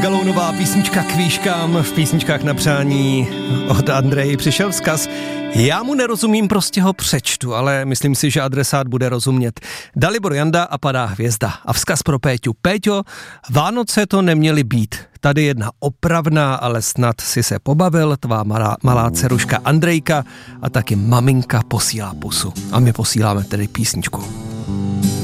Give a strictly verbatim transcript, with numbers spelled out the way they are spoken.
Galounová písnička k výškám, v písničkách na přání od Andreji přišel vzkaz. Já mu nerozumím, prostě ho přečtu, ale myslím si, že adresát bude rozumět. Dalibor Janda a padá hvězda. A vzkaz pro Péťu. Péťo, Vánoce to neměly být. Tady jedna opravná, ale snad si se pobavil, tvá malá, malá dceruška Andrejka a taky maminka posílá pusu. A my posíláme tedy písničku.